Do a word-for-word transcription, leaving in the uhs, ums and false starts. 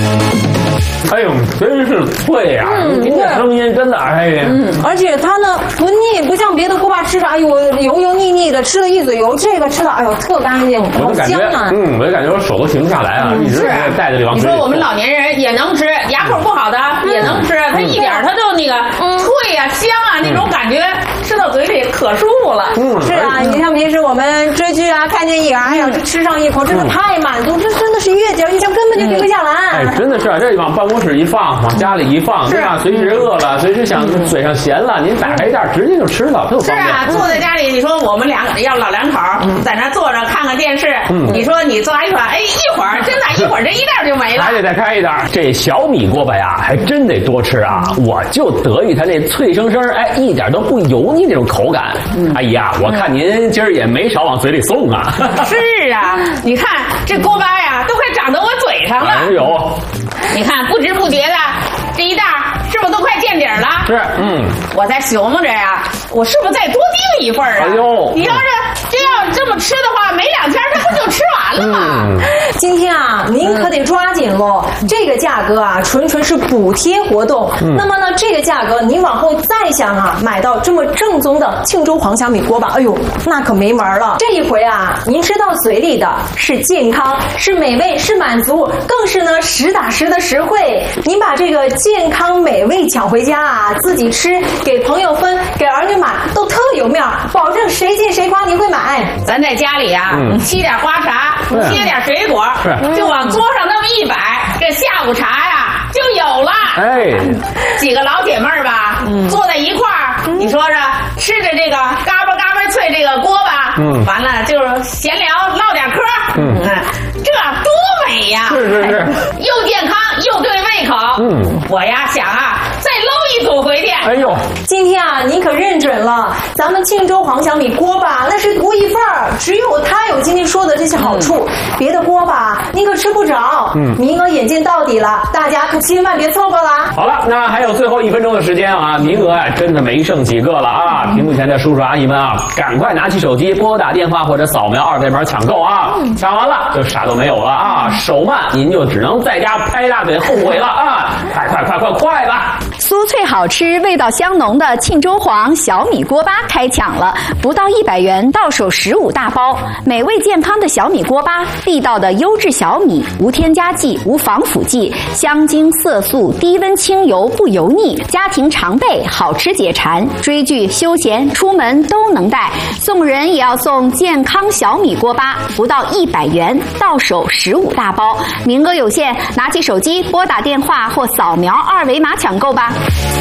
哎呦，真是脆呀！嗯，您这声音真的，哎呀， 嗯，而且它呢不腻，不像别的锅巴吃着，哎呦油油腻腻的，吃了一嘴油，这个吃的哎呦特干净，好香啊！ 嗯，我就感觉我手都停不下来啊，一直带着这往嘴里。你说我们老年人也能吃，牙口不好的也能吃，它一点它就那个脆呀、香啊那种感觉，吃到嘴里可舒服了。 嗯，是啊，你像平时我们追剧啊，看电影，哎呀，吃上一口，真的太满足，这真的是越嚼越香，根本就停不下来。 哎，真的是啊，这往办公室一放，往家里一放，对吧？随时饿了，随时想嘴上咸了，您打开一袋直接就吃了，特方便。 是啊，坐在家里，你说我们两要老两口在那坐着看看电视，你说你抓一抓，哎，一会儿真的，一会儿这一袋就没了。 还得再开一袋。这小米锅巴呀，还真得多吃啊！我就得意它那脆生生，哎，一点都不油腻那种口感。阿姨啊，我看您今儿也没少往嘴里送啊。 是啊，你看这锅巴呀，都快长到我嘴上了。 哎呦， 你看不知不觉的这一袋是不是都快见底了？ 是，嗯， 我在琢磨着呀，我是不是再多订一份啊？ 哎呦， 你要是这样这么吃的话，没两天它不就吃完了吗？ 嗯、今天啊，您可得抓紧喽！嗯、这个价格啊，纯纯是补贴活动。嗯、那么呢，这个价格您往后再想啊，买到这么正宗的庆州黄小米锅巴，哎呦，那可没门了！这一回啊，您吃到嘴里的是健康，是美味，是满足，更是呢实打实的实惠。您把这个健康美味抢回家啊，自己吃，给朋友分，给儿女买，都特有面儿，保证谁见谁夸您会买。 咱在家里啊，嗯、沏点花茶，切点水果，就往桌上那么一摆，这下午茶呀就有了。哎，几个老姐妹儿吧，嗯、坐在一块儿，嗯、你说说，吃着这个嘎巴嘎巴脆这个锅巴，嗯，完了就是闲聊唠点嗑，嗯，这多美呀！ 是是是， 又健康又对胃口。嗯，我呀想啊，再搂一组回去。 哎呦， 今天啊，您可认准了，咱们庆州黄小米锅巴那是独一份儿，只有它有今天说的这些好处，嗯、别的锅巴您可吃不着。嗯，名额眼见到底了，大家可千万别错过了。 好了，那还有最后一分钟的时间啊，名额啊真的没剩几个了啊！屏幕前的叔叔阿姨们啊，赶快拿起手机拨打电话或者扫描二维码抢购啊！嗯、抢完了就啥都没有了啊！手慢您就只能在家拍大腿后悔了啊！快快快快快吧！ 酥脆好吃、味道香浓的庆州黄小米锅巴开抢了，不到一百元到手十五大包，美味健康的小米锅巴，地道的优质小米，无添加剂、无防腐剂，香精色素，低温清油不油腻，家庭常备，好吃解馋，追剧、休闲、出门都能带。送人也要送健康小米锅巴，不到一百元到手十五大包，名额有限，拿起手机拨打电话或扫描二维码抢购吧。